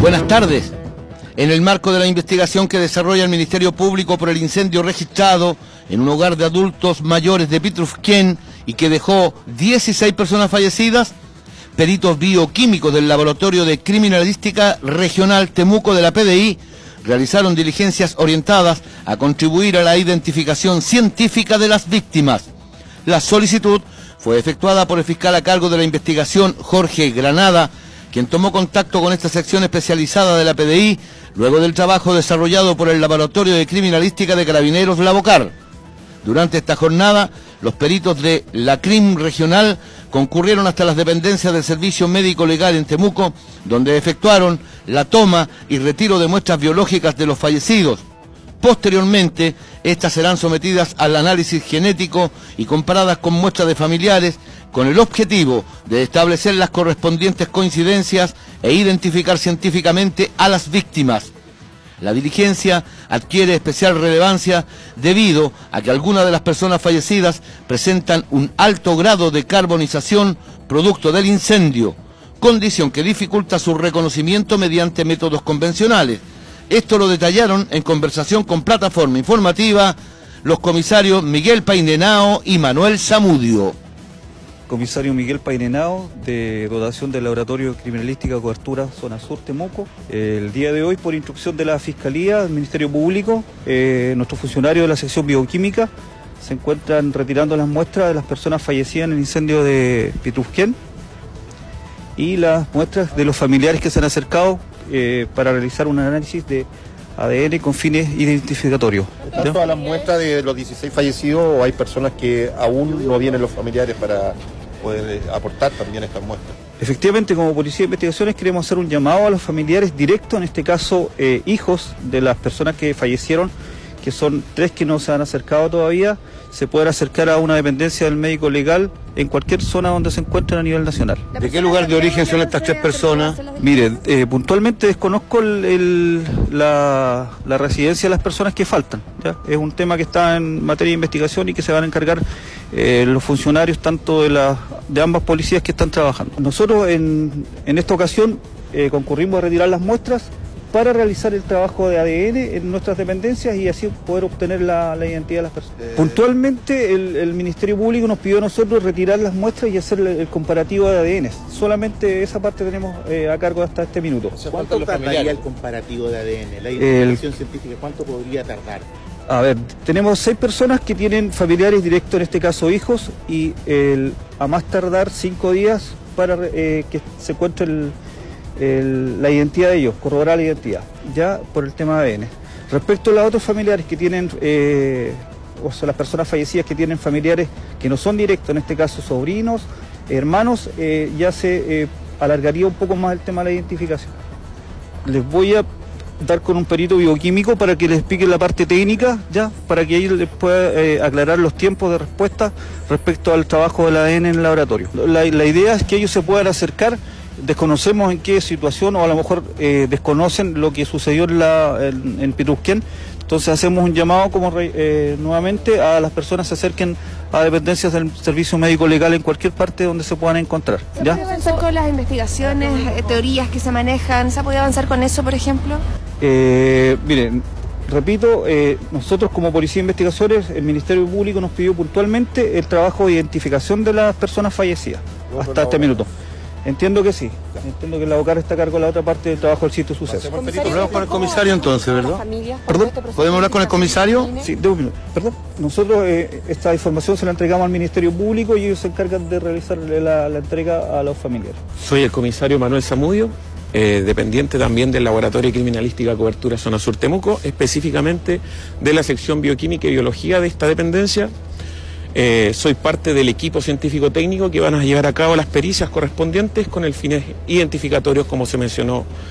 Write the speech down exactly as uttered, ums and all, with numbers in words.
Buenas tardes. En el marco de la investigación que desarrolla el Ministerio Público por el incendio registrado en un hogar de adultos mayores de Pitrufquén y que dejó dieciséis personas fallecidas, peritos bioquímicos del Laboratorio de Criminalística Regional Temuco de la P D I realizaron diligencias orientadas a contribuir a la identificación científica de las víctimas. La solicitud fue efectuada por el fiscal a cargo de la investigación, Jorge Granada, quien tomó contacto con esta sección especializada de la P D I luego del trabajo desarrollado por el Laboratorio de Criminalística de Carabineros Lavocar. Durante esta jornada, los peritos de la C R I M regional concurrieron hasta las dependencias del Servicio Médico Legal en Temuco, donde efectuaron la toma y retiro de muestras biológicas de los fallecidos. Posteriormente, estas serán sometidas al análisis genético y comparadas con muestras de familiares, con el objetivo de establecer las correspondientes coincidencias e identificar científicamente a las víctimas. La diligencia adquiere especial relevancia debido a que algunas de las personas fallecidas presentan un alto grado de carbonización producto del incendio, condición que dificulta su reconocimiento mediante métodos convencionales. Esto lo detallaron en conversación con Plataforma Informativa los comisarios Miguel Painenao y Manuel Zamudio. Comisario Miguel Painenao, de dotación del Laboratorio de Criminalística Cobertura Zona Sur Temuco. El día de hoy, por instrucción de la Fiscalía, del Ministerio Público, eh, nuestros funcionarios de la sección bioquímica se encuentran retirando las muestras de las personas fallecidas en el incendio de Pitrufquén y las muestras de los familiares que se han acercado eh, para realizar un análisis de A D N con fines identificatorios. ¿Están todas las muestras de los dieciséis fallecidos o hay personas que aún no vienen los familiares para poder aportar también estas muestras? Efectivamente, como Policía de Investigaciones queremos hacer un llamado a los familiares directos, en este caso eh, hijos de las personas que fallecieron, que son tres que no se han acercado todavía, se pueden acercar a una dependencia del médico legal en cualquier zona donde se encuentren a nivel nacional. ¿De qué lugar de origen son estas tres personas? Mire, eh, puntualmente desconozco el, el, la, la residencia de las personas que faltan, ¿ya? Es un tema que está en materia de investigación y que se van a encargar eh, los funcionarios tanto de, la, de ambas policías que están trabajando. Nosotros en, en esta ocasión eh, concurrimos a retirar las muestras para realizar el trabajo de A D N en nuestras dependencias y así poder obtener la, la identidad de las personas. Eh... Puntualmente el, el Ministerio Público nos pidió a nosotros retirar las muestras y hacer el, el comparativo de A D N. Solamente esa parte tenemos eh, a cargo hasta este minuto. O sea, ¿cuánto tardaría el comparativo de A D N? La identificación el... científica, ¿cuánto podría tardar? A ver, tenemos seis personas que tienen familiares directos, en este caso hijos, y el, a más tardar cinco días para eh, que se encuentre el... El, la identidad de ellos, corroborar la identidad, ya por el tema de A D N. Respecto a los otros familiares que tienen, eh, o sea, las personas fallecidas que tienen familiares que no son directos, en este caso sobrinos, hermanos, eh, ya se eh, alargaría un poco más el tema de la identificación. Les voy a dar con un perito bioquímico para que les explique la parte técnica, ya, para que ellos les pueda eh, aclarar los tiempos de respuesta respecto al trabajo del A D N en el laboratorio. La, la idea es que ellos se puedan acercar. Desconocemos en qué situación o a lo mejor eh, desconocen lo que sucedió en, la, en, en Pitrufquén, entonces hacemos un llamado como eh, nuevamente a las personas que se acerquen a dependencias del Servicio Médico Legal en cualquier parte donde se puedan encontrar. ¿Se ¿ya? puede avanzar con las investigaciones, eh, teorías que se manejan? ¿Se ha podido avanzar con eso, por ejemplo? Eh, miren, repito, eh, nosotros como Policía de Investigaciones, el Ministerio Público nos pidió puntualmente el trabajo de identificación de las personas fallecidas hasta este minuto. Entiendo que sí, entiendo que la Lavocar está a cargo de la otra parte del trabajo del sitio suceso. Hablamos con el comisario entonces, ¿verdad? ¿Perdón? ¿Podemos hablar con el comisario? Sí, de un minuto. Perdón. Nosotros eh, esta información se la entregamos al Ministerio Público y ellos se encargan de realizar la, la entrega a los familiares. Soy el comisario Manuel Zamudio, eh, dependiente también del Laboratorio de Criminalística Cobertura Zona Sur Temuco, específicamente de la sección Bioquímica y Biología de esta dependencia. Eh, soy parte del equipo científico-técnico que van a llevar a cabo las pericias correspondientes con el fines identificatorios, como se mencionó